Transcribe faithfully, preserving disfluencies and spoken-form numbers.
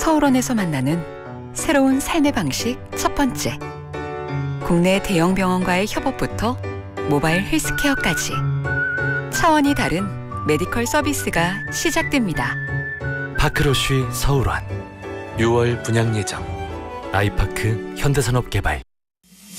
서울원에서 만나는 새로운 삶의 방식 첫 번째. 국내 대형 병원과의 협업부터 모바일 헬스케어까지 차원이 다른 메디컬 서비스가 시작됩니다. 파크로쉬 서울원 유월 분양 예정. 아이파크 현대산업개발.